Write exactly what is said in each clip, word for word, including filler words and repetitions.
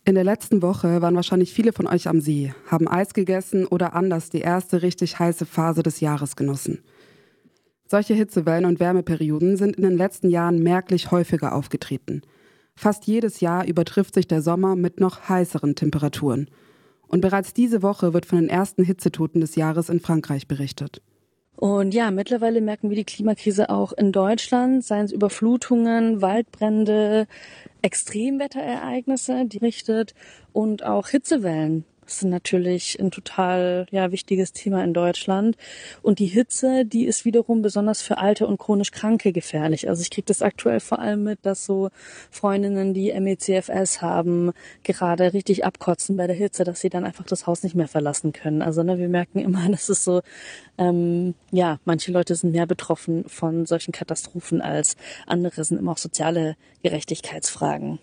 In der letzten Woche waren wahrscheinlich viele von euch am See, haben Eis gegessen oder anders die erste richtig heiße Phase des Jahres genossen. Solche Hitzewellen und Wärmeperioden sind in den letzten Jahren merklich häufiger aufgetreten. Fast jedes Jahr übertrifft sich der Sommer mit noch heißeren Temperaturen. Und bereits diese Woche wird von den ersten Hitzetoten des Jahres in Frankreich berichtet. Und ja, mittlerweile merken wir die Klimakrise auch in Deutschland, seien es Überflutungen, Waldbrände, Extremwetterereignisse, die richtet und auch Hitzewellen. Das ist natürlich ein total ja, wichtiges Thema in Deutschland. Und die Hitze, die ist wiederum besonders für alte und chronisch Kranke gefährlich. Also ich kriege das aktuell vor allem mit, dass so Freundinnen, die M E C F S haben, gerade richtig abkotzen bei der Hitze, dass sie dann einfach das Haus nicht mehr verlassen können. Also ne, wir merken immer, das ist so, ähm, ja, manche Leute sind mehr betroffen von solchen Katastrophen als andere, sind immer auch soziale Gerechtigkeitsfragen.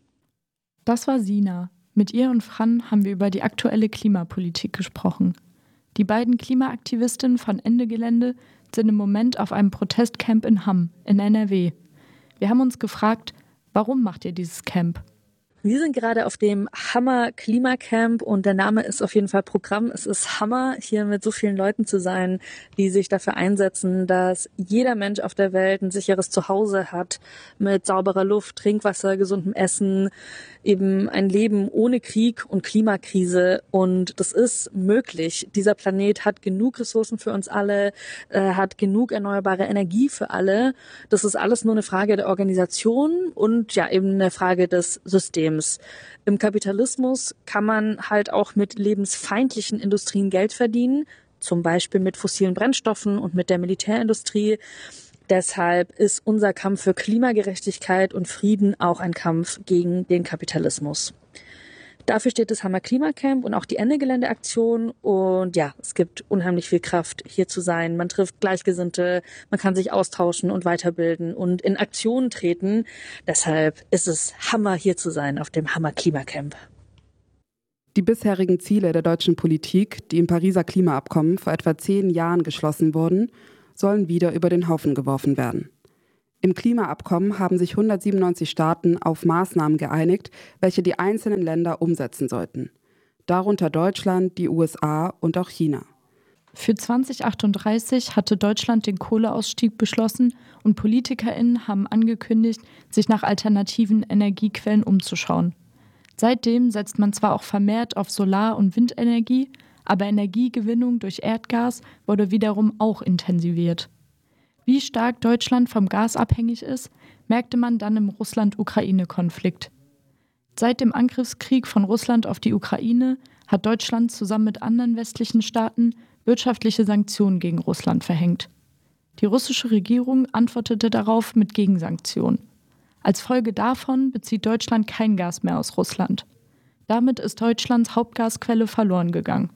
Das war Sina. Mit ihr und Fran haben wir über die aktuelle Klimapolitik gesprochen. Die beiden Klimaaktivistinnen von Ende Gelände sind im Moment auf einem Protestcamp in Hamm in N R W. Wir haben uns gefragt, warum macht ihr dieses Camp? Wir sind gerade auf dem Hammer Klimacamp und der Name ist auf jeden Fall Programm. Es ist Hammer, hier mit so vielen Leuten zu sein, die sich dafür einsetzen, dass jeder Mensch auf der Welt ein sicheres Zuhause hat, mit sauberer Luft, Trinkwasser, gesundem Essen, eben ein Leben ohne Krieg und Klimakrise. Und das ist möglich. Dieser Planet hat genug Ressourcen für uns alle, äh, hat genug erneuerbare Energie für alle. Das ist alles nur eine Frage der Organisation und ja eben eine Frage des Systems. Im Kapitalismus kann man halt auch mit lebensfeindlichen Industrien Geld verdienen, zum Beispiel mit fossilen Brennstoffen und mit der Militärindustrie. Deshalb ist unser Kampf für Klimagerechtigkeit und Frieden auch ein Kampf gegen den Kapitalismus. Dafür steht das Hammer Klimacamp und auch die Ende Gelände Aktion. Und ja, es gibt unheimlich viel Kraft, hier zu sein. Man trifft Gleichgesinnte, man kann sich austauschen und weiterbilden und in Aktionen treten. Deshalb ist es Hammer, hier zu sein auf dem Hammer Klimacamp. Die bisherigen Ziele der deutschen Politik, die im Pariser Klimaabkommen vor etwa zehn Jahren geschlossen wurden, sollen wieder über den Haufen geworfen werden. Im Klimaabkommen haben sich hundertsiebenundneunzig Staaten auf Maßnahmen geeinigt, welche die einzelnen Länder umsetzen sollten. Darunter Deutschland, die U S A und auch China. Für zwanzig achtunddreißig hatte Deutschland den Kohleausstieg beschlossen und PolitikerInnen haben angekündigt, sich nach alternativen Energiequellen umzuschauen. Seitdem setzt man zwar auch vermehrt auf Solar- und Windenergie, aber Energiegewinnung durch Erdgas wurde wiederum auch intensiviert. Wie stark Deutschland vom Gas abhängig ist, merkte man dann im Russland-Ukraine-Konflikt. Seit dem Angriffskrieg von Russland auf die Ukraine hat Deutschland zusammen mit anderen westlichen Staaten wirtschaftliche Sanktionen gegen Russland verhängt. Die russische Regierung antwortete darauf mit Gegensanktionen. Als Folge davon bezieht Deutschland kein Gas mehr aus Russland. Damit ist Deutschlands Hauptgasquelle verloren gegangen.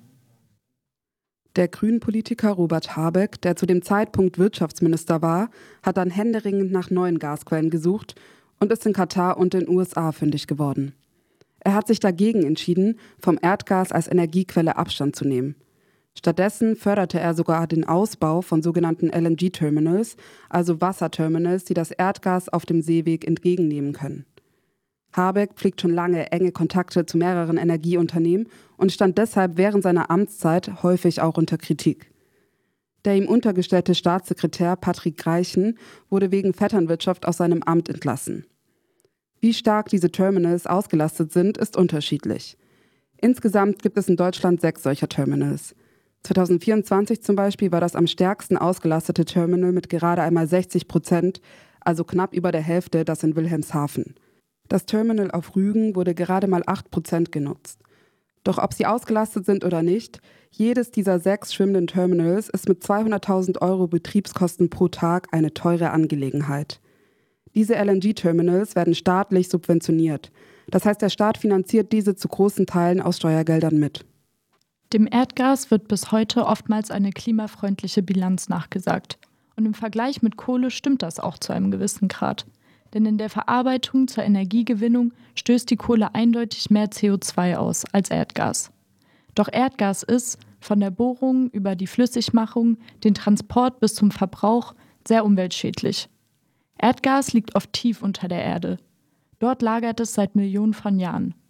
Der Grünen-Politiker Robert Habeck, der zu dem Zeitpunkt Wirtschaftsminister war, hat dann händeringend nach neuen Gasquellen gesucht und ist in Katar und den U S A fündig geworden. Er hat sich dagegen entschieden, vom Erdgas als Energiequelle Abstand zu nehmen. Stattdessen förderte er sogar den Ausbau von sogenannten L N G-Terminals, also Wasserterminals, die das Erdgas auf dem Seeweg entgegennehmen können. Habeck pflegt schon lange enge Kontakte zu mehreren Energieunternehmen und stand deshalb während seiner Amtszeit häufig auch unter Kritik. Der ihm untergestellte Staatssekretär Patrick Greichen wurde wegen Vetternwirtschaft aus seinem Amt entlassen. Wie stark diese Terminals ausgelastet sind, ist unterschiedlich. Insgesamt gibt es in Deutschland sechs solcher Terminals. zweitausendvierundzwanzig zum Beispiel war das am stärksten ausgelastete Terminal mit gerade einmal sechzig Prozent, also knapp über der Hälfte das in Wilhelmshaven. Das Terminal auf Rügen wurde gerade mal acht Prozent genutzt. Doch ob sie ausgelastet sind oder nicht, jedes dieser sechs schwimmenden Terminals ist mit zweihunderttausend Euro Betriebskosten pro Tag eine teure Angelegenheit. Diese L N G-Terminals werden staatlich subventioniert. Das heißt, der Staat finanziert diese zu großen Teilen aus Steuergeldern mit. Dem Erdgas wird bis heute oftmals eine klimafreundliche Bilanz nachgesagt. Und im Vergleich mit Kohle stimmt das auch zu einem gewissen Grad. Denn in der Verarbeitung zur Energiegewinnung stößt die Kohle eindeutig mehr C O zwei aus als Erdgas. Doch Erdgas ist, von der Bohrung über die Flüssigmachung, den Transport bis zum Verbrauch, sehr umweltschädlich. Erdgas liegt oft tief unter der Erde. Dort lagert es seit Millionen von Jahren.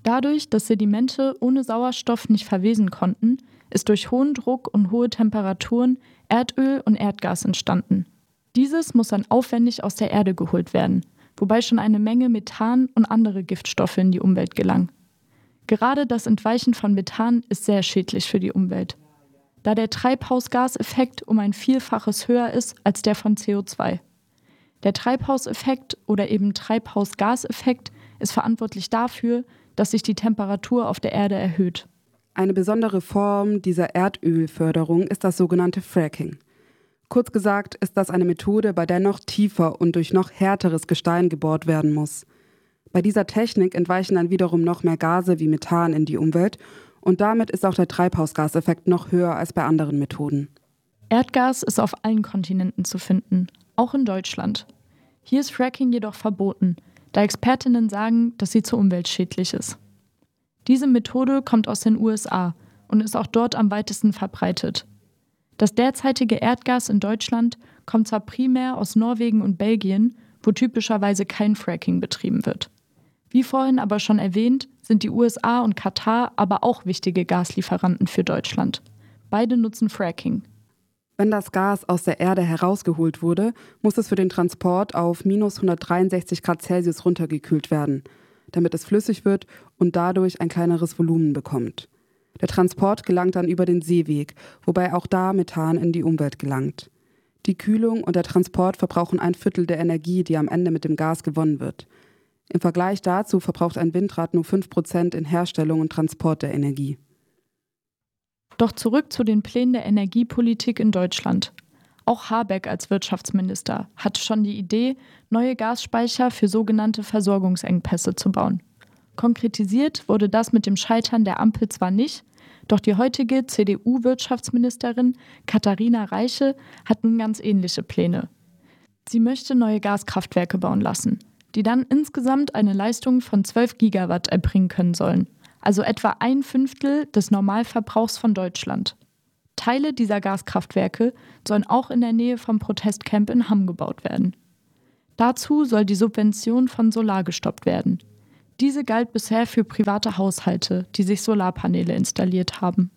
Dadurch, dass Sedimente ohne Sauerstoff nicht verwesen konnten, ist durch hohen Druck und hohe Temperaturen Erdöl und Erdgas entstanden. Dieses muss dann aufwendig aus der Erde geholt werden, wobei schon eine Menge Methan und andere Giftstoffe in die Umwelt gelangen. Gerade das Entweichen von Methan ist sehr schädlich für die Umwelt, da der Treibhausgaseffekt um ein Vielfaches höher ist als der von C O zwei. Der Treibhauseffekt oder eben Treibhausgaseffekt ist verantwortlich dafür, dass sich die Temperatur auf der Erde erhöht. Eine besondere Form dieser Erdölförderung ist das sogenannte Fracking. Kurz gesagt ist das eine Methode, bei der noch tiefer und durch noch härteres Gestein gebohrt werden muss. Bei dieser Technik entweichen dann wiederum noch mehr Gase wie Methan in die Umwelt und damit ist auch der Treibhausgaseffekt noch höher als bei anderen Methoden. Erdgas ist auf allen Kontinenten zu finden, auch in Deutschland. Hier ist Fracking jedoch verboten, da Expertinnen sagen, dass sie zu umweltschädlich ist. Diese Methode kommt aus den U S A und ist auch dort am weitesten verbreitet. Das derzeitige Erdgas in Deutschland kommt zwar primär aus Norwegen und Belgien, wo typischerweise kein Fracking betrieben wird. Wie vorhin aber schon erwähnt, sind die U S A und Katar aber auch wichtige Gaslieferanten für Deutschland. Beide nutzen Fracking. Wenn das Gas aus der Erde herausgeholt wurde, muss es für den Transport auf minus hundertdreiundsechzig Grad Celsius runtergekühlt werden, damit es flüssig wird und dadurch ein kleineres Volumen bekommt. Der Transport gelangt dann über den Seeweg, wobei auch da Methan in die Umwelt gelangt. Die Kühlung und der Transport verbrauchen ein Viertel der Energie, die am Ende mit dem Gas gewonnen wird. Im Vergleich dazu verbraucht ein Windrad nur fünf Prozent in Herstellung und Transport der Energie. Doch zurück zu den Plänen der Energiepolitik in Deutschland. Auch Habeck als Wirtschaftsminister hatte schon die Idee, neue Gasspeicher für sogenannte Versorgungsengpässe zu bauen. Konkretisiert wurde das mit dem Scheitern der Ampel zwar nicht, doch die heutige C D U-Wirtschaftsministerin Katharina Reiche hat nun ganz ähnliche Pläne. Sie möchte neue Gaskraftwerke bauen lassen, die dann insgesamt eine Leistung von zwölf Gigawatt erbringen können sollen, also etwa ein Fünftel des Normalverbrauchs von Deutschland. Teile dieser Gaskraftwerke sollen auch in der Nähe vom Protestcamp in Hamm gebaut werden. Dazu soll die Subvention von Solar gestoppt werden. Diese galt bisher für private Haushalte, die sich Solarpaneele installiert haben.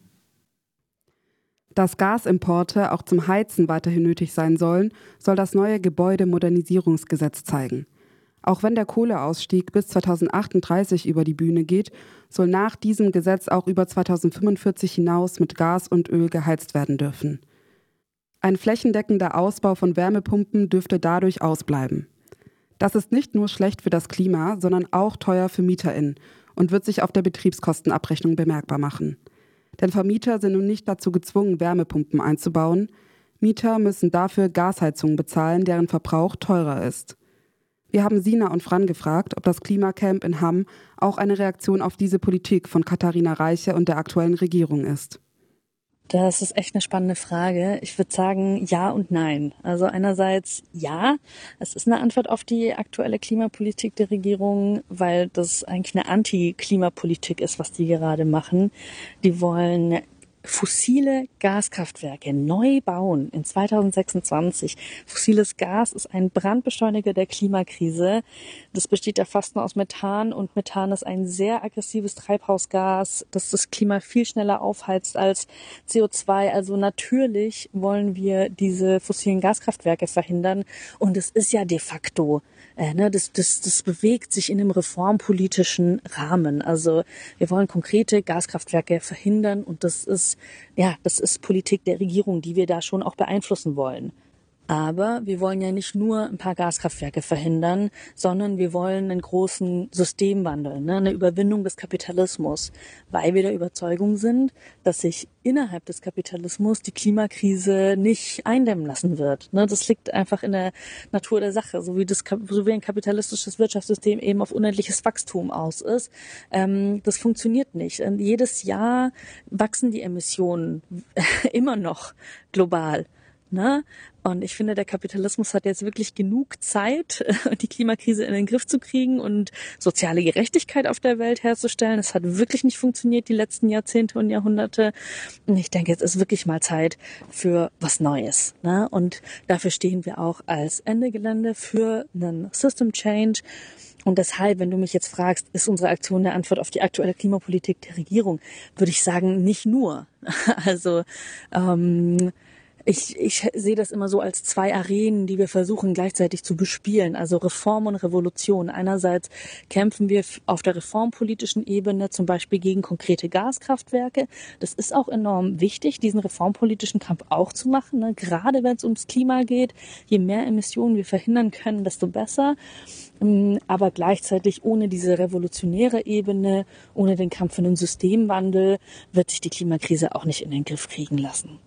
Dass Gasimporte auch zum Heizen weiterhin nötig sein sollen, soll das neue Gebäudemodernisierungsgesetz zeigen. Auch wenn der Kohleausstieg bis zweitausendachtunddreißig über die Bühne geht, soll nach diesem Gesetz auch über zweitausendfünfundvierzig hinaus mit Gas und Öl geheizt werden dürfen. Ein flächendeckender Ausbau von Wärmepumpen dürfte dadurch ausbleiben. Das ist nicht nur schlecht für das Klima, sondern auch teuer für MieterInnen und wird sich auf der Betriebskostenabrechnung bemerkbar machen. Denn Vermieter sind nun nicht dazu gezwungen, Wärmepumpen einzubauen. Mieter müssen dafür Gasheizungen bezahlen, deren Verbrauch teurer ist. Wir haben Sina und Fran gefragt, ob das Klimacamp in Hamm auch eine Reaktion auf diese Politik von Katharina Reiche und der aktuellen Regierung ist. Das ist echt eine spannende Frage. Ich würde sagen, ja und nein. Also einerseits ja, es ist eine Antwort auf die aktuelle Klimapolitik der Regierung, weil das eigentlich eine Anti-Klimapolitik ist, was die gerade machen. Die wollen fossile Gaskraftwerke neu bauen in zweitausendsechsundzwanzig. Fossiles Gas ist ein Brandbeschleuniger der Klimakrise. Das besteht ja fast nur aus Methan und Methan ist ein sehr aggressives Treibhausgas, das das Klima viel schneller aufheizt als C O zwei. Also natürlich wollen wir diese fossilen Gaskraftwerke verhindern und es ist ja de facto Äh, ne, das, das, das bewegt sich in einem reformpolitischen Rahmen. Also wir wollen konkrete Gaskraftwerke verhindern und das ist, ja, das ist Politik der Regierung, die wir da schon auch beeinflussen wollen. Aber wir wollen ja nicht nur ein paar Gaskraftwerke verhindern, sondern wir wollen einen großen Systemwandel, ne, eine Überwindung des Kapitalismus, weil wir der Überzeugung sind, dass sich innerhalb des Kapitalismus die Klimakrise nicht eindämmen lassen wird. Ne, das liegt einfach in der Natur der Sache, so wie, das, so wie ein kapitalistisches Wirtschaftssystem eben auf unendliches Wachstum aus ist. Ähm, das funktioniert nicht. Und jedes Jahr wachsen die Emissionen immer noch global. Ne? Und ich finde, der Kapitalismus hat jetzt wirklich genug Zeit, die Klimakrise in den Griff zu kriegen und soziale Gerechtigkeit auf der Welt herzustellen. Es hat wirklich nicht funktioniert die letzten Jahrzehnte und Jahrhunderte. Und ich denke, jetzt ist wirklich mal Zeit für was Neues. Ne? Und dafür stehen wir auch als Ende Gelände für einen System Change. Und deshalb, wenn du mich jetzt fragst, ist unsere Aktion der Antwort auf die aktuelle Klimapolitik der Regierung, würde ich sagen, nicht nur. Also ähm, Ich, ich sehe das immer so als zwei Arenen, die wir versuchen gleichzeitig zu bespielen, also Reform und Revolution. Einerseits kämpfen wir auf der reformpolitischen Ebene zum Beispiel gegen konkrete Gaskraftwerke. Das ist auch enorm wichtig, diesen reformpolitischen Kampf auch zu machen, ne? Gerade wenn es ums Klima geht. Je mehr Emissionen wir verhindern können, desto besser. Aber gleichzeitig ohne diese revolutionäre Ebene, ohne den Kampf für einen Systemwandel, wird sich die Klimakrise auch nicht in den Griff kriegen lassen.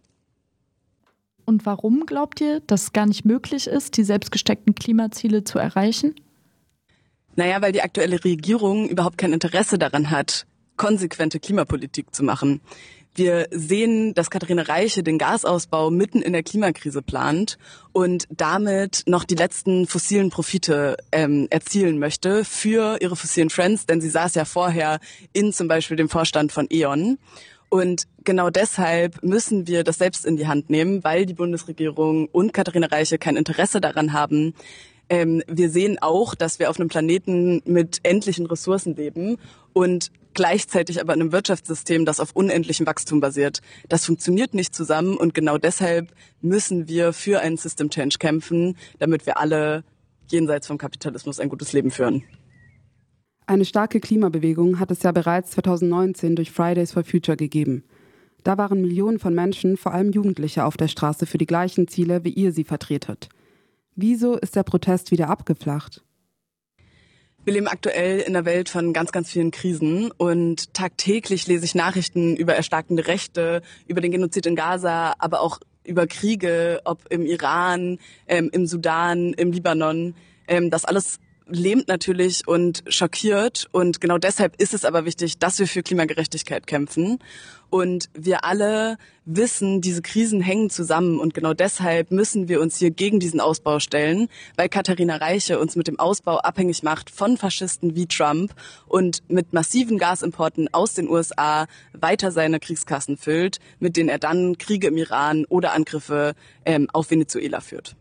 Und warum glaubt ihr, dass es gar nicht möglich ist, die selbstgesteckten Klimaziele zu erreichen? Naja, weil die aktuelle Regierung überhaupt kein Interesse daran hat, konsequente Klimapolitik zu machen. Wir sehen, dass Katharina Reiche den Gasausbau mitten in der Klimakrise plant und damit noch die letzten fossilen Profite ähm, erzielen möchte für ihre fossilen Friends, denn sie saß ja vorher in zum Beispiel dem Vorstand von E.ON. Und genau deshalb müssen wir das selbst in die Hand nehmen, weil die Bundesregierung und Katharina Reiche kein Interesse daran haben. Ähm, wir sehen auch, dass wir auf einem Planeten mit endlichen Ressourcen leben und gleichzeitig aber in einem Wirtschaftssystem, das auf unendlichem Wachstum basiert. Das funktioniert nicht zusammen und genau deshalb müssen wir für einen System Change kämpfen, damit wir alle jenseits vom Kapitalismus ein gutes Leben führen. Eine starke Klimabewegung hat es ja bereits zweitausendneunzehn durch Fridays for Future gegeben. Da waren Millionen von Menschen, vor allem Jugendliche, auf der Straße für die gleichen Ziele, wie ihr sie vertretet. Wieso ist der Protest wieder abgeflacht? Wir leben aktuell in einer Welt von ganz, ganz vielen Krisen und tagtäglich lese ich Nachrichten über erstarkende Rechte, über den Genozid in Gaza, aber auch über Kriege, ob im Iran, ähm, im Sudan, im Libanon. Ähm, das alles lähmt natürlich und schockiert und genau deshalb ist es aber wichtig, dass wir für Klimagerechtigkeit kämpfen und wir alle wissen, diese Krisen hängen zusammen und genau deshalb müssen wir uns hier gegen diesen Ausbau stellen, weil Katharina Reiche uns mit dem Ausbau abhängig macht von Faschisten wie Trump und mit massiven Gasimporten aus den U S A weiter seine Kriegskassen füllt, mit denen er dann Kriege im Iran oder Angriffe ähm, auf Venezuela führt.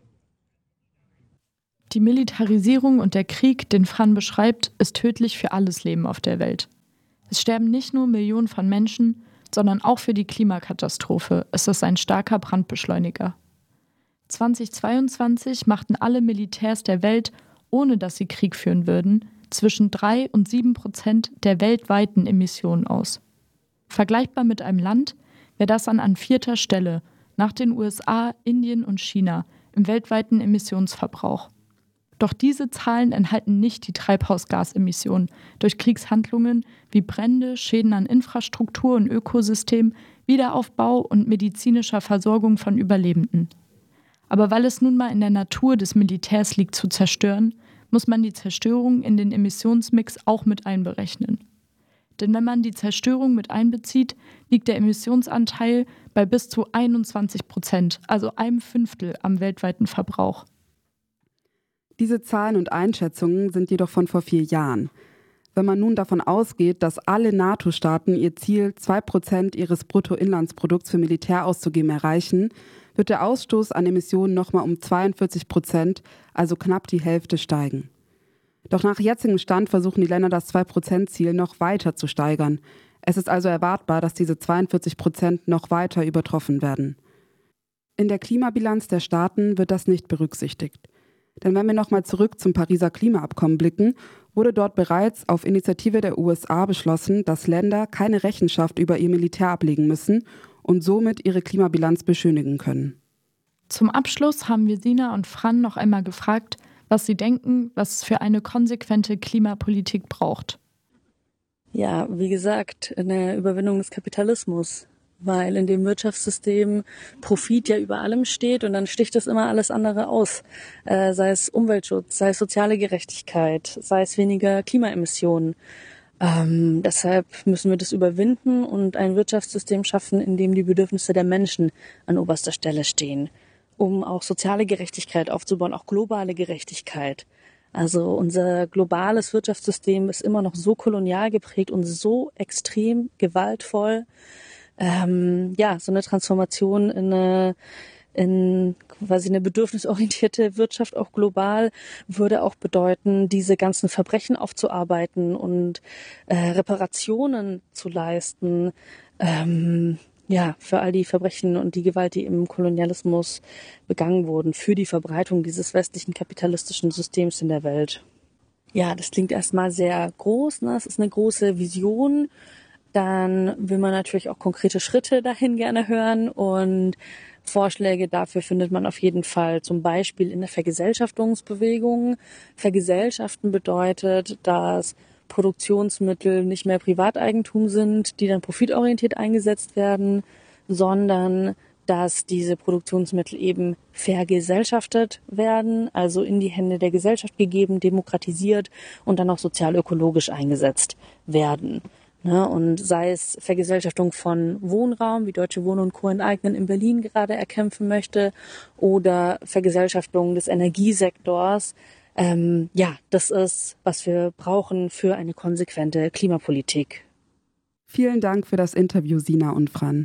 Die Militarisierung und der Krieg, den Fran beschreibt, ist tödlich für alles Leben auf der Welt. Es sterben nicht nur Millionen von Menschen, sondern auch für die Klimakatastrophe ist es ein starker Brandbeschleuniger. zweitausendzweiundzwanzig machten alle Militärs der Welt, ohne dass sie Krieg führen würden, zwischen drei und sieben Prozent der weltweiten Emissionen aus. Vergleichbar mit einem Land wäre das dann an vierter Stelle, nach den U S A, Indien und China, im weltweiten Emissionsverbrauch. Doch diese Zahlen enthalten nicht die Treibhausgasemissionen durch Kriegshandlungen wie Brände, Schäden an Infrastruktur und Ökosystem, Wiederaufbau und medizinischer Versorgung von Überlebenden. Aber weil es nun mal in der Natur des Militärs liegt zu zerstören, muss man die Zerstörung in den Emissionsmix auch mit einberechnen. Denn wenn man die Zerstörung mit einbezieht, liegt der Emissionsanteil bei bis zu einundzwanzig Prozent, also einem Fünftel am weltweiten Verbrauch. Diese Zahlen und Einschätzungen sind jedoch von vor vier Jahren. Wenn man nun davon ausgeht, dass alle NATO-Staaten ihr Ziel, zwei Prozent ihres Bruttoinlandsprodukts für Militär auszugeben, erreichen, wird der Ausstoß an Emissionen nochmal um zweiundvierzig Prozent, also knapp die Hälfte, steigen. Doch nach jetzigem Stand versuchen die Länder, das zwei Prozent Ziel noch weiter zu steigern. Es ist also erwartbar, dass diese zweiundvierzig Prozent noch weiter übertroffen werden. In der Klimabilanz der Staaten wird das nicht berücksichtigt. Denn wenn wir nochmal zurück zum Pariser Klimaabkommen blicken, wurde dort bereits auf Initiative der U S A beschlossen, dass Länder keine Rechenschaft über ihr Militär ablegen müssen und somit ihre Klimabilanz beschönigen können. Zum Abschluss haben wir Sina und Fran noch einmal gefragt, was sie denken, was es für eine konsequente Klimapolitik braucht. Ja, wie gesagt, eine Überwindung des Kapitalismus. Weil in dem Wirtschaftssystem Profit ja über allem steht und dann sticht das immer alles andere aus. Äh, sei es Umweltschutz, sei es soziale Gerechtigkeit, sei es weniger Klimaemissionen. Ähm, deshalb müssen wir das überwinden und ein Wirtschaftssystem schaffen, in dem die Bedürfnisse der Menschen an oberster Stelle stehen, um auch soziale Gerechtigkeit aufzubauen, auch globale Gerechtigkeit. Also unser globales Wirtschaftssystem ist immer noch so kolonial geprägt und so extrem gewaltvoll. Ähm, ja, so eine Transformation in eine, in quasi eine bedürfnisorientierte Wirtschaft auch global würde auch bedeuten, diese ganzen Verbrechen aufzuarbeiten und äh, Reparationen zu leisten. Ähm, ja, für all die Verbrechen und die Gewalt, die im Kolonialismus begangen wurden, für die Verbreitung dieses westlichen kapitalistischen Systems in der Welt. Ja, das klingt erstmal sehr groß, ne? Es ist eine große Vision. Dann will man natürlich auch konkrete Schritte dahin gerne hören und Vorschläge dafür findet man auf jeden Fall zum Beispiel in der Vergesellschaftungsbewegung. Vergesellschaften bedeutet, dass Produktionsmittel nicht mehr Privateigentum sind, die dann profitorientiert eingesetzt werden, sondern dass diese Produktionsmittel eben vergesellschaftet werden, also in die Hände der Gesellschaft gegeben, demokratisiert und dann auch sozial-ökologisch eingesetzt werden. Ne, und sei es Vergesellschaftung von Wohnraum, wie Deutsche Wohnen und Co. enteignen in Berlin gerade erkämpfen möchte, oder Vergesellschaftung des Energiesektors. Ähm, ja, das ist, was wir brauchen für eine konsequente Klimapolitik. Vielen Dank für das Interview, Sina und Fran.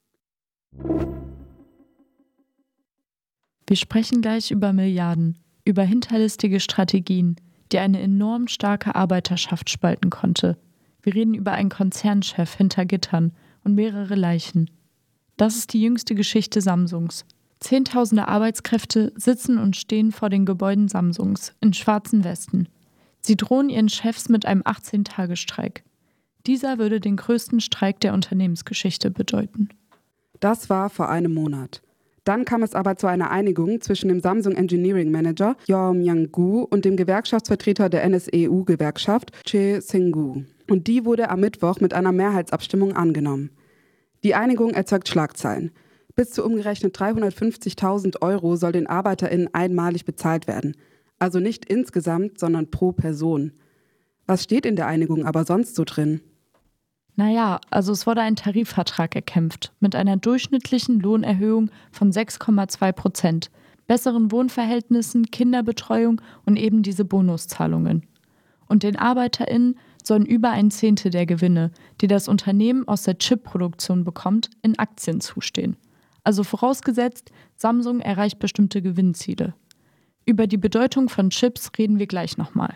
Wir sprechen gleich über Milliarden, über hinterlistige Strategien, die eine enorm starke Arbeiterschaft spalten konnte. Wir reden über einen Konzernchef hinter Gittern und mehrere Leichen. Das ist die jüngste Geschichte Samsungs. Zehntausende Arbeitskräfte sitzen und stehen vor den Gebäuden Samsungs in schwarzen Westen. Sie drohen ihren Chefs mit einem achtzehn-Tage-Streik. Dieser würde den größten Streik der Unternehmensgeschichte bedeuten. Das war vor einem Monat. Dann kam es aber zu einer Einigung zwischen dem Samsung Engineering Manager Yeo Myung-gu und dem Gewerkschaftsvertreter der N S E U-Gewerkschaft Choi Seung-gu. Und die wurde am Mittwoch mit einer Mehrheitsabstimmung angenommen. Die Einigung erzeugt Schlagzeilen. Bis zu umgerechnet dreihundertfünfzigtausend Euro soll den ArbeiterInnen einmalig bezahlt werden. Also nicht insgesamt, sondern pro Person. Was steht in der Einigung aber sonst so drin? Naja, also es wurde ein Tarifvertrag erkämpft mit einer durchschnittlichen Lohnerhöhung von sechs Komma zwei Prozent, besseren Wohnverhältnissen, Kinderbetreuung und eben diese Bonuszahlungen. Und den ArbeiterInnen sollen über ein Zehntel der Gewinne, die das Unternehmen aus der Chip-Produktion bekommt, in Aktien zustehen. Also vorausgesetzt, Samsung erreicht bestimmte Gewinnziele. Über die Bedeutung von Chips reden wir gleich nochmal.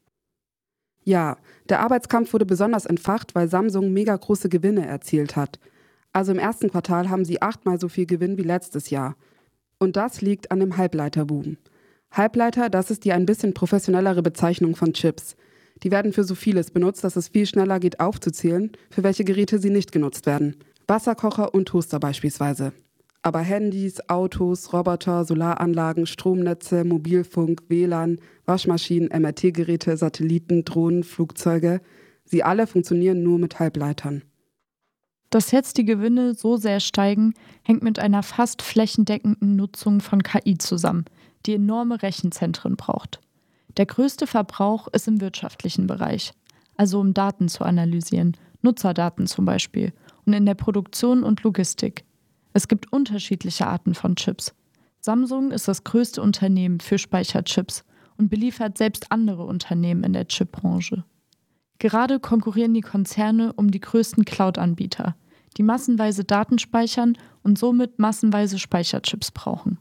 Ja, der Arbeitskampf wurde besonders entfacht, weil Samsung mega große Gewinne erzielt hat. Also im ersten Quartal haben sie achtmal so viel Gewinn wie letztes Jahr. Und das liegt an dem Halbleiterboom. Halbleiter, das ist die ein bisschen professionellere Bezeichnung von Chips. Die werden für so vieles benutzt, dass es viel schneller geht aufzuzählen, für welche Geräte sie nicht genutzt werden. Wasserkocher und Toaster beispielsweise. Aber Handys, Autos, Roboter, Solaranlagen, Stromnetze, Mobilfunk, W L A N, Waschmaschinen, M R T-Geräte, Satelliten, Drohnen, Flugzeuge, sie alle funktionieren nur mit Halbleitern. Dass jetzt die Gewinne so sehr steigen, hängt mit einer fast flächendeckenden Nutzung von K I zusammen, die enorme Rechenzentren braucht. Der größte Verbrauch ist im wirtschaftlichen Bereich, also um Daten zu analysieren, Nutzerdaten zum Beispiel, und in der Produktion und Logistik. Es gibt unterschiedliche Arten von Chips. Samsung ist das größte Unternehmen für Speicherchips und beliefert selbst andere Unternehmen in der Chipbranche. Gerade konkurrieren die Konzerne um die größten Cloud-Anbieter, die massenweise Daten speichern und somit massenweise Speicherchips brauchen.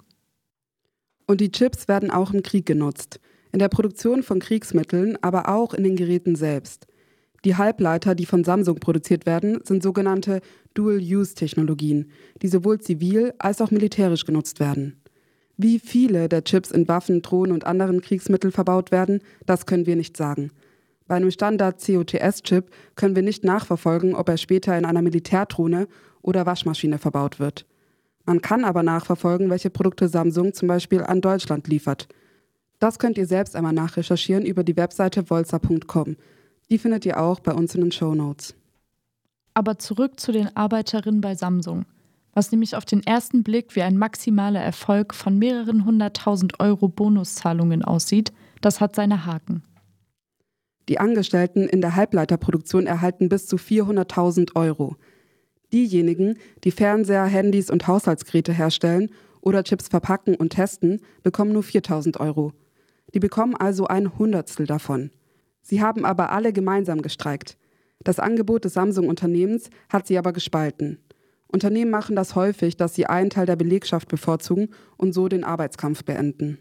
Und die Chips werden auch im Krieg genutzt. In der Produktion von Kriegsmitteln, aber auch in den Geräten selbst. Die Halbleiter, die von Samsung produziert werden, sind sogenannte Dual-Use-Technologien, die sowohl zivil als auch militärisch genutzt werden. Wie viele der Chips in Waffen, Drohnen und anderen Kriegsmitteln verbaut werden, das können wir nicht sagen. Bei einem Standard-C O T S-Chip können wir nicht nachverfolgen, ob er später in einer Militärdrohne oder Waschmaschine verbaut wird. Man kann aber nachverfolgen, welche Produkte Samsung zum Beispiel an Deutschland liefert. Das könnt ihr selbst einmal nachrecherchieren über die Webseite volza punkt com. Die findet ihr auch bei uns in den Shownotes. Aber zurück zu den Arbeiterinnen bei Samsung. Was nämlich auf den ersten Blick wie ein maximaler Erfolg von mehreren hunderttausend Euro Bonuszahlungen aussieht, das hat seine Haken. Die Angestellten in der Halbleiterproduktion erhalten bis zu vierhunderttausend Euro. Diejenigen, die Fernseher, Handys und Haushaltsgeräte herstellen oder Chips verpacken und testen, bekommen nur viertausend Euro. Die bekommen also ein Hundertstel davon. Sie haben aber alle gemeinsam gestreikt. Das Angebot des Samsung-Unternehmens hat sie aber gespalten. Unternehmen machen das häufig, dass sie einen Teil der Belegschaft bevorzugen und so den Arbeitskampf beenden.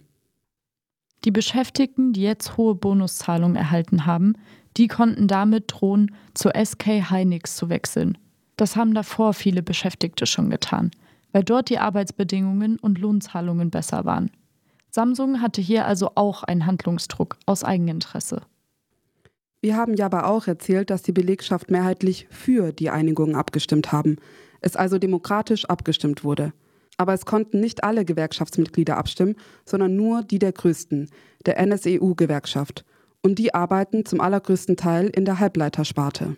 Die Beschäftigten, die jetzt hohe Bonuszahlungen erhalten haben, die konnten damit drohen, zu S K Hynix zu wechseln. Das haben davor viele Beschäftigte schon getan, weil dort die Arbeitsbedingungen und Lohnzahlungen besser waren. Samsung hatte hier also auch einen Handlungsdruck aus Eigeninteresse. Wir haben ja aber auch erzählt, dass die Belegschaft mehrheitlich für die Einigung abgestimmt haben, es also demokratisch abgestimmt wurde. Aber es konnten nicht alle Gewerkschaftsmitglieder abstimmen, sondern nur die der größten, der N S E U-Gewerkschaft. Und die arbeiten zum allergrößten Teil in der Halbleitersparte.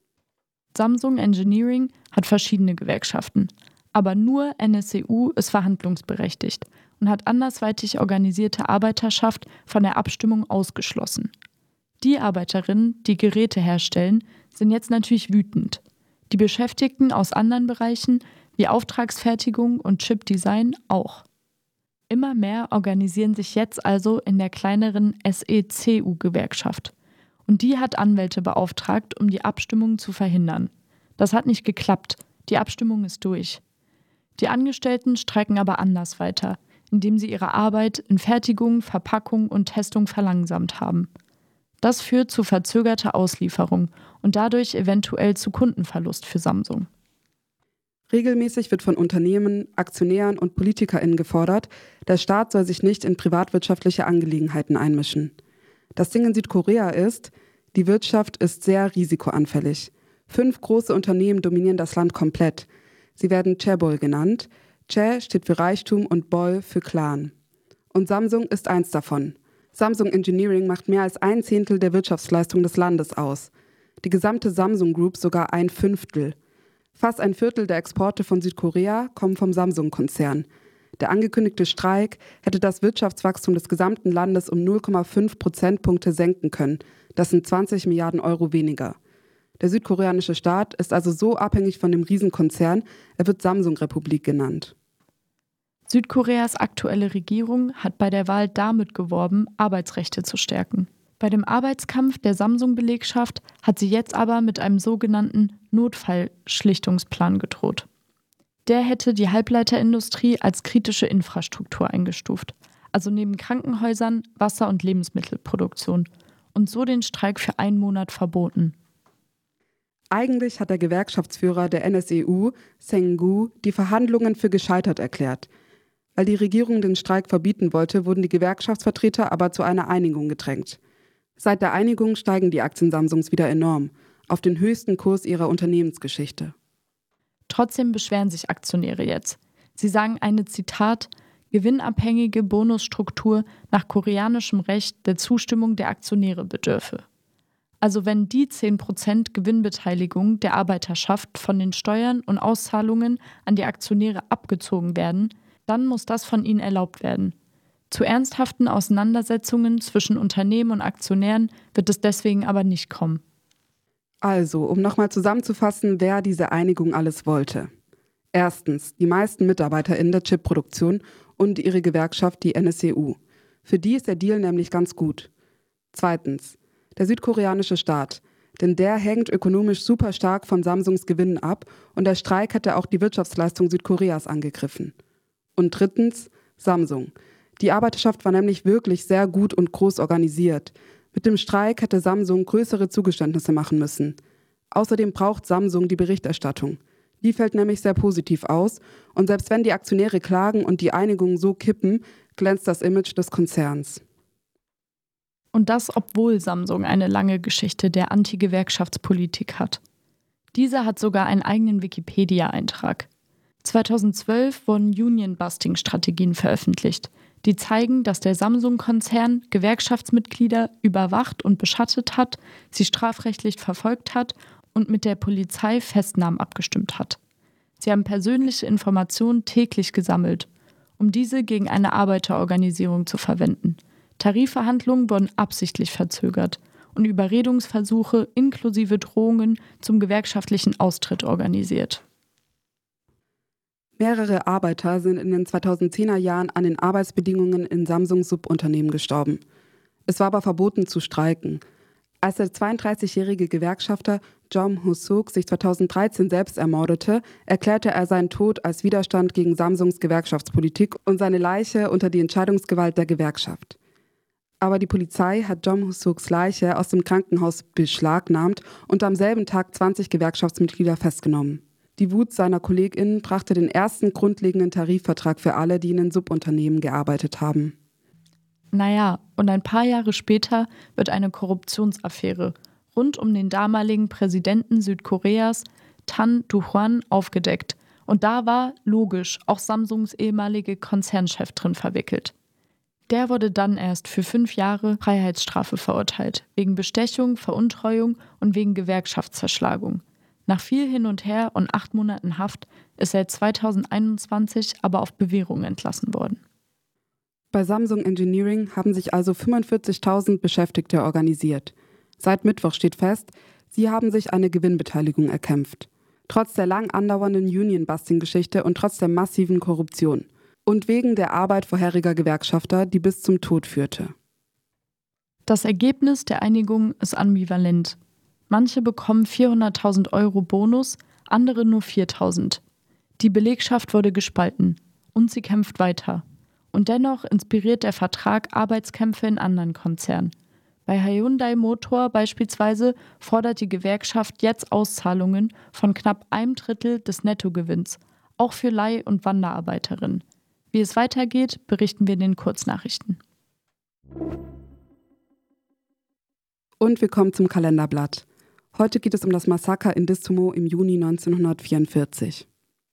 Samsung Engineering hat verschiedene Gewerkschaften, aber nur N S E U ist verhandlungsberechtigt und hat andersweitig organisierte Arbeiterschaft von der Abstimmung ausgeschlossen. Die Arbeiterinnen, die Geräte herstellen, sind jetzt natürlich wütend. Die Beschäftigten aus anderen Bereichen wie Auftragsfertigung und Chipdesign auch. Immer mehr organisieren sich jetzt also in der kleineren S E C U-Gewerkschaft. Und die hat Anwälte beauftragt, um die Abstimmung zu verhindern. Das hat nicht geklappt. Die Abstimmung ist durch. Die Angestellten streiken aber anders weiter, indem sie ihre Arbeit in Fertigung, Verpackung und Testung verlangsamt haben. Das führt zu verzögerter Auslieferung und dadurch eventuell zu Kundenverlust für Samsung. Regelmäßig wird von Unternehmen, Aktionären und PolitikerInnen gefordert, der Staat soll sich nicht in privatwirtschaftliche Angelegenheiten einmischen. Das Ding in Südkorea ist, die Wirtschaft ist sehr risikoanfällig. Fünf große Unternehmen dominieren das Land komplett. Sie werden Chaebol genannt. Chae steht für Reichtum und Bol für Clan. Und Samsung ist eins davon. Samsung Engineering macht mehr als ein Zehntel der Wirtschaftsleistung des Landes aus. Die gesamte Samsung Group sogar ein Fünftel. Fast ein Viertel der Exporte von Südkorea kommen vom Samsung-Konzern. Der angekündigte Streik hätte das Wirtschaftswachstum des gesamten Landes um null Komma fünf Prozentpunkte senken können. Das sind zwanzig Milliarden Euro weniger. Der südkoreanische Staat ist also so abhängig von dem Riesenkonzern, er wird Samsung-Republik genannt. Südkoreas aktuelle Regierung hat bei der Wahl damit geworben, Arbeitsrechte zu stärken. Bei dem Arbeitskampf der Samsung-Belegschaft hat sie jetzt aber mit einem sogenannten Notfallschlichtungsplan gedroht. Der hätte die Halbleiterindustrie als kritische Infrastruktur eingestuft, also neben Krankenhäusern, Wasser- und Lebensmittelproduktion, und so den Streik für einen Monat verboten. Eigentlich hat der Gewerkschaftsführer der N S E U, Seng-gu, die Verhandlungen für gescheitert erklärt. Weil die Regierung den Streik verbieten wollte, wurden die Gewerkschaftsvertreter aber zu einer Einigung gedrängt. Seit der Einigung steigen die Aktien Samsungs wieder enorm, auf den höchsten Kurs ihrer Unternehmensgeschichte. Trotzdem beschweren sich Aktionäre jetzt. Sie sagen eine, Zitat, gewinnabhängige Bonusstruktur nach koreanischem Recht der Zustimmung der Aktionäre bedürfe. Also wenn die zehn Prozent Gewinnbeteiligung der Arbeiterschaft von den Steuern und Auszahlungen an die Aktionäre abgezogen werden, dann muss das von ihnen erlaubt werden. Zu ernsthaften Auseinandersetzungen zwischen Unternehmen und Aktionären wird es deswegen aber nicht kommen. Also, um nochmal zusammenzufassen, wer diese Einigung alles wollte. Erstens, die meisten MitarbeiterInnen der Chipproduktion und ihre Gewerkschaft, die N S E U. Für die ist der Deal nämlich ganz gut. Zweitens, der südkoreanische Staat. Denn der hängt ökonomisch super stark von Samsungs Gewinnen ab und der Streik hätte auch die Wirtschaftsleistung Südkoreas angegriffen. Und drittens, Samsung. Die Arbeiterschaft war nämlich wirklich sehr gut und groß organisiert. Mit dem Streik hätte Samsung größere Zugeständnisse machen müssen. Außerdem braucht Samsung die Berichterstattung. Die fällt nämlich sehr positiv aus und selbst wenn die Aktionäre klagen und die Einigung so kippen, glänzt das Image des Konzerns. Und das, obwohl Samsung eine lange Geschichte der Anti-Gewerkschaftspolitik hat. Diese hat sogar einen eigenen Wikipedia-Eintrag. zweitausendzwölf wurden Union-Busting-Strategien veröffentlicht, die zeigen, dass der Samsung-Konzern Gewerkschaftsmitglieder überwacht und beschattet hat, sie strafrechtlich verfolgt hat und mit der Polizei Festnahmen abgestimmt hat. Sie haben persönliche Informationen täglich gesammelt, um diese gegen eine Arbeiterorganisierung zu verwenden. Tarifverhandlungen wurden absichtlich verzögert und Überredungsversuche inklusive Drohungen zum gewerkschaftlichen Austritt organisiert. Mehrere Arbeiter sind in den zweitausendzehner Jahren an den Arbeitsbedingungen in Samsungs Subunternehmen gestorben. Es war aber verboten zu streiken. Als der zweiunddreißigjährige Gewerkschafter Jom Ho-suk sich zweitausenddreizehn selbst ermordete, erklärte er seinen Tod als Widerstand gegen Samsungs Gewerkschaftspolitik und seine Leiche unter die Entscheidungsgewalt der Gewerkschaft. Aber die Polizei hat Jom Ho-suks Leiche aus dem Krankenhaus beschlagnahmt und am selben Tag zwanzig Gewerkschaftsmitglieder festgenommen. Die Wut seiner KollegInnen brachte den ersten grundlegenden Tarifvertrag für alle, die in den Subunternehmen gearbeitet haben. Naja, und ein paar Jahre später wird eine Korruptionsaffäre rund um den damaligen Präsidenten Südkoreas, Tan Du-hwan, aufgedeckt. Und da war, logisch, auch Samsungs ehemalige Konzernchef drin verwickelt. Der wurde dann erst für fünf Jahre Freiheitsstrafe verurteilt, wegen Bestechung, Veruntreuung und wegen Gewerkschaftszerschlagung. Nach viel Hin und Her und acht Monaten Haft ist er zweitausendeinundzwanzig aber auf Bewährung entlassen worden. Bei Samsung Engineering haben sich also fünfundvierzigtausend Beschäftigte organisiert. Seit Mittwoch steht fest, sie haben sich eine Gewinnbeteiligung erkämpft. Trotz der lang andauernden Union-Busting-Geschichte und trotz der massiven Korruption. Und wegen der Arbeit vorheriger Gewerkschafter, die bis zum Tod führte. Das Ergebnis der Einigung ist ambivalent. Manche bekommen vierhunderttausend Euro Bonus, andere nur viertausend. Die Belegschaft wurde gespalten und sie kämpft weiter. Und dennoch inspiriert der Vertrag Arbeitskämpfe in anderen Konzernen. Bei Hyundai Motor beispielsweise fordert die Gewerkschaft jetzt Auszahlungen von knapp einem Drittel des Nettogewinns, auch für Leih- und Wanderarbeiterinnen. Wie es weitergeht, berichten wir in den Kurznachrichten. Und wir kommen zum Kalenderblatt. Heute geht es um das Massaker in Distomo im Juni neunzehnhundertvierundvierzig.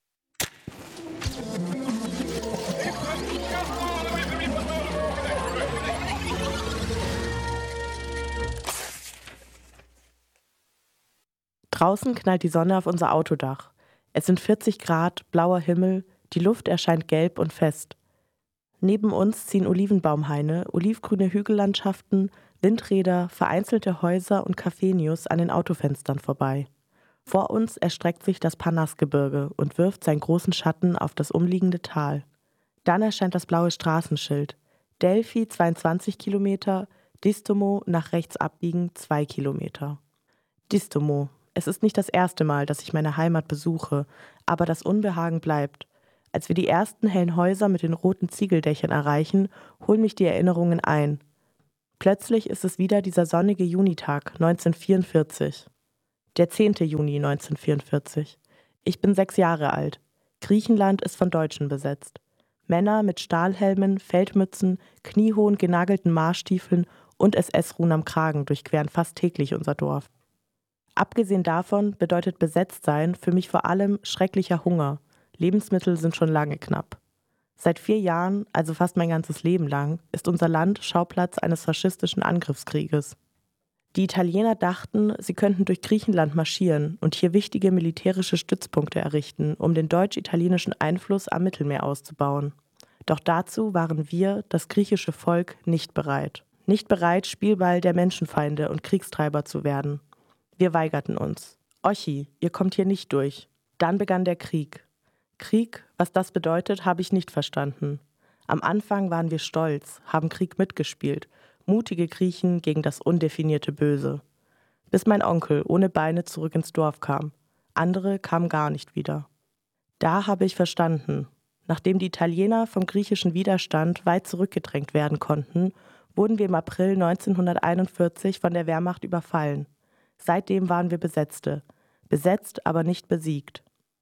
Draußen knallt die Sonne auf unser Autodach. Es sind vierzig Grad, blauer Himmel, die Luft erscheint gelb und fest. Neben uns ziehen Olivenbaumhaine, olivgrüne Hügellandschaften, Windräder, vereinzelte Häuser und Cafenius an den Autofenstern vorbei. Vor uns erstreckt sich das Parnassgebirge und wirft seinen großen Schatten auf das umliegende Tal. Dann erscheint das blaue Straßenschild. Delphi zweiundzwanzig Kilometer, Distomo nach rechts abbiegen zwei Kilometer. Distomo. Es ist nicht das erste Mal, dass ich meine Heimat besuche, aber das Unbehagen bleibt. Als wir die ersten hellen Häuser mit den roten Ziegeldächern erreichen, holen mich die Erinnerungen ein. Plötzlich ist es wieder dieser sonnige Junitag neunzehnhundertvierundvierzig. Der zehnte Juni neunzehnhundertvierundvierzig. Ich bin sechs Jahre alt. Griechenland ist von Deutschen besetzt. Männer mit Stahlhelmen, Feldmützen, kniehohen genagelten Marschstiefeln und S S-Ruhen am Kragen durchqueren fast täglich unser Dorf. Abgesehen davon bedeutet Besetztsein für mich vor allem schrecklicher Hunger. Lebensmittel sind schon lange knapp. Seit vier Jahren, also fast mein ganzes Leben lang, ist unser Land Schauplatz eines faschistischen Angriffskrieges. Die Italiener dachten, sie könnten durch Griechenland marschieren und hier wichtige militärische Stützpunkte errichten, um den deutsch-italienischen Einfluss am Mittelmeer auszubauen. Doch dazu waren wir, das griechische Volk, nicht bereit. Nicht bereit, Spielball der Menschenfeinde und Kriegstreiber zu werden. Wir weigerten uns. Ochi, ihr kommt hier nicht durch. Dann begann der Krieg. Krieg, was das bedeutet, habe ich nicht verstanden. Am Anfang waren wir stolz, haben Krieg mitgespielt, mutige Griechen gegen das undefinierte Böse. Bis mein Onkel ohne Beine zurück ins Dorf kam. Andere kamen gar nicht wieder. Da habe ich verstanden. Nachdem die Italiener vom griechischen Widerstand weit zurückgedrängt werden konnten, wurden wir im April neunzehnhunderteinundvierzig von der Wehrmacht überfallen. Seitdem waren wir Besetzte. Besetzt, aber nicht besiegt.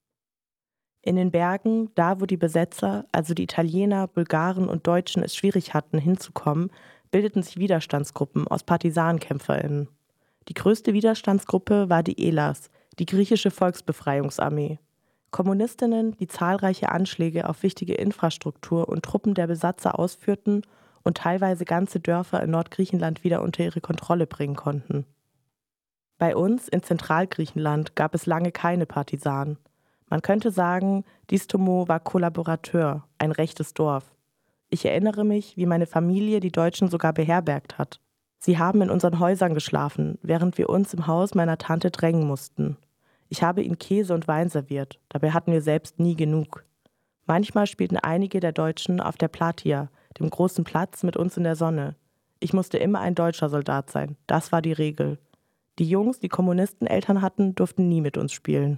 In den Bergen, da wo die Besetzer, also die Italiener, Bulgaren und Deutschen es schwierig hatten, hinzukommen, bildeten sich Widerstandsgruppen aus PartisanenkämpferInnen. Die größte Widerstandsgruppe war die Elas, die griechische Volksbefreiungsarmee. Kommunistinnen, die zahlreiche Anschläge auf wichtige Infrastruktur und Truppen der Besatzer ausführten und teilweise ganze Dörfer in Nordgriechenland wieder unter ihre Kontrolle bringen konnten. Bei uns in Zentralgriechenland gab es lange keine Partisanen. Man könnte sagen, Distomo war Kollaborateur, ein rechtes Dorf. Ich erinnere mich, wie meine Familie die Deutschen sogar beherbergt hat. Sie haben in unseren Häusern geschlafen, während wir uns im Haus meiner Tante drängen mussten. Ich habe ihnen Käse und Wein serviert, dabei hatten wir selbst nie genug. Manchmal spielten einige der Deutschen auf der Platia, dem großen Platz, mit uns in der Sonne. Ich musste immer ein deutscher Soldat sein, das war die Regel. Die Jungs, die Kommunisteneltern hatten, durften nie mit uns spielen.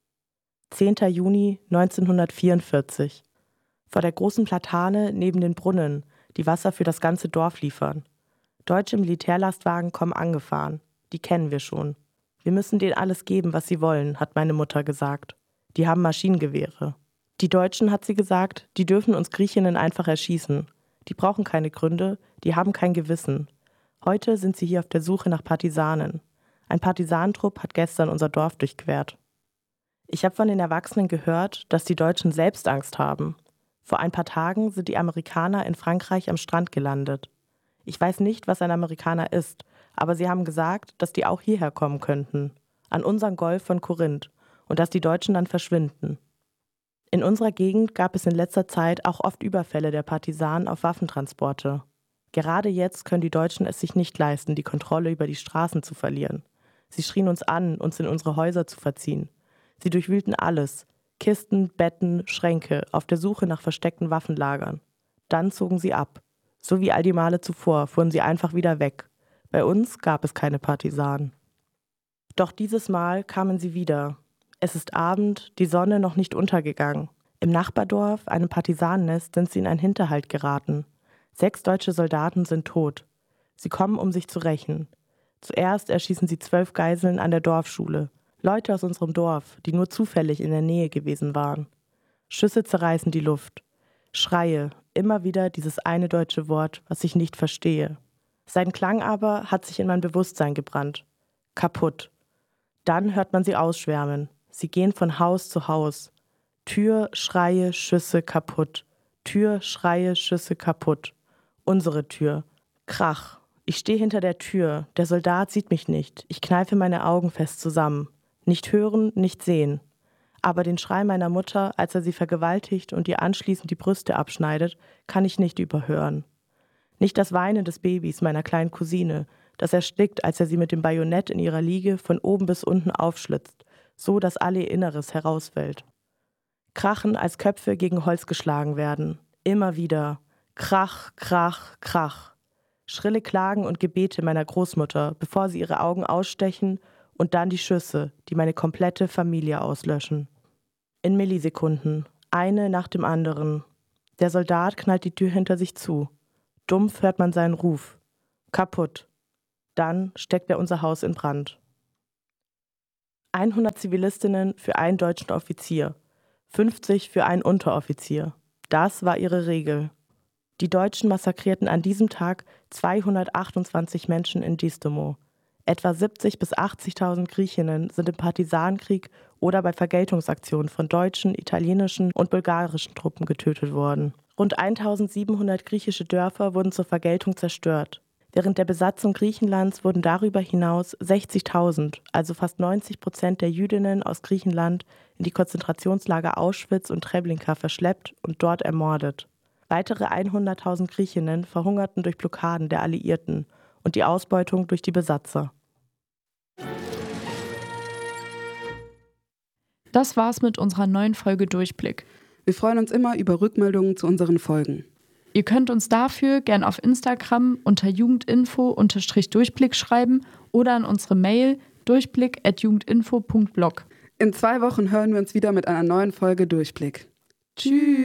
zehnter Juni neunzehnhundertvierundvierzig. Vor der großen Platane neben den Brunnen, die Wasser für das ganze Dorf liefern. Deutsche Militärlastwagen kommen angefahren. Die kennen wir schon. Wir müssen denen alles geben, was sie wollen, hat meine Mutter gesagt. Die haben Maschinengewehre. Die Deutschen, hat sie gesagt, die dürfen uns Griechinnen einfach erschießen. Die brauchen keine Gründe, die haben kein Gewissen. Heute sind sie hier auf der Suche nach Partisanen. Ein Partisanentrupp hat gestern unser Dorf durchquert. Ich habe von den Erwachsenen gehört, dass die Deutschen selbst Angst haben. Vor ein paar Tagen sind die Amerikaner in Frankreich am Strand gelandet. Ich weiß nicht, was ein Amerikaner ist, aber sie haben gesagt, dass die auch hierher kommen könnten, an unseren Golf von Korinth, und dass die Deutschen dann verschwinden. In unserer Gegend gab es in letzter Zeit auch oft Überfälle der Partisanen auf Waffentransporte. Gerade jetzt können die Deutschen es sich nicht leisten, die Kontrolle über die Straßen zu verlieren. Sie schrien uns an, uns in unsere Häuser zu verziehen. Sie durchwühlten alles, Kisten, Betten, Schränke, auf der Suche nach versteckten Waffenlagern. Dann zogen sie ab. So wie all die Male zuvor fuhren sie einfach wieder weg. Bei uns gab es keine Partisanen. Doch dieses Mal kamen sie wieder. Es ist Abend, die Sonne noch nicht untergegangen. Im Nachbardorf, einem Partisanennest, sind sie in einen Hinterhalt geraten. Sechs deutsche Soldaten sind tot. Sie kommen, um sich zu rächen. Zuerst erschießen sie zwölf Geiseln an der Dorfschule. Leute aus unserem Dorf, die nur zufällig in der Nähe gewesen waren. Schüsse zerreißen die Luft. Schreie, immer wieder dieses eine deutsche Wort, was ich nicht verstehe. Sein Klang aber hat sich in mein Bewusstsein gebrannt. Kaputt. Dann hört man sie ausschwärmen. Sie gehen von Haus zu Haus. Tür, Schreie, Schüsse, kaputt. Tür, Schreie, Schüsse, kaputt. Unsere Tür. Krach. Ich stehe hinter der Tür. Der Soldat sieht mich nicht. Ich kneife meine Augen fest zusammen. Nicht hören, nicht sehen. Aber den Schrei meiner Mutter, als er sie vergewaltigt und ihr anschließend die Brüste abschneidet, kann ich nicht überhören. Nicht das Weinen des Babys meiner kleinen Cousine, das erstickt, als er sie mit dem Bajonett in ihrer Liege von oben bis unten aufschlitzt, so dass all ihr Inneres herausfällt. Krachen, als Köpfe gegen Holz geschlagen werden. Immer wieder. Krach, krach, krach. Schrille Klagen und Gebete meiner Großmutter, bevor sie ihre Augen ausstechen, und dann die Schüsse, die meine komplette Familie auslöschen. In Millisekunden, eine nach dem anderen. Der Soldat knallt die Tür hinter sich zu. Dumpf hört man seinen Ruf. Kaputt. Dann steckt er unser Haus in Brand. hundert Zivilistinnen für einen deutschen Offizier, fünfzig für einen Unteroffizier. Das war ihre Regel. Die Deutschen massakrierten an diesem Tag zweihundertachtundzwanzig Menschen in Distomo. Etwa siebzigtausend bis achtzigtausend Griechinnen sind im Partisanenkrieg oder bei Vergeltungsaktionen von deutschen, italienischen und bulgarischen Truppen getötet worden. Rund eintausendsiebenhundert griechische Dörfer wurden zur Vergeltung zerstört. Während der Besatzung Griechenlands wurden darüber hinaus sechzigtausend, also fast neunzig Prozent der Jüdinnen aus Griechenland, in die Konzentrationslager Auschwitz und Treblinka verschleppt und dort ermordet. Weitere hunderttausend Griechinnen verhungerten durch Blockaden der Alliierten und die Ausbeutung durch die Besatzer. Das war's mit unserer neuen Folge Durchblick. Wir freuen uns immer über Rückmeldungen zu unseren Folgen. Ihr könnt uns dafür gern auf Instagram unter jugendinfo-durchblick schreiben oder an unsere Mail durchblick at jugendinfo punkt blog. In zwei Wochen hören wir uns wieder mit einer neuen Folge Durchblick. Tschüss!